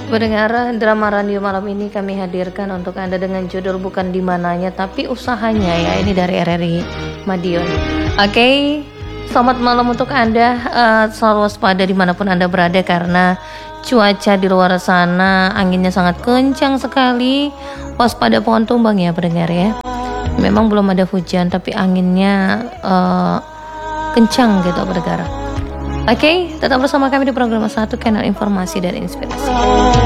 Pendengar drama radio malam ini kami hadirkan untuk Anda dengan judul bukan di mananya tapi usahanya ya. Ini dari RRI Madiun. Oke, selamat malam untuk Anda. Selalu waspada dimanapun Anda berada karena cuaca di luar sana anginnya sangat kencang sekali. Waspada pohon tumbang ya pendengar ya. Memang belum ada hujan tapi anginnya kencang gitu pendengar. Oke, tetap bersama kami di program 1 Kanal Informasi dan Inspirasi.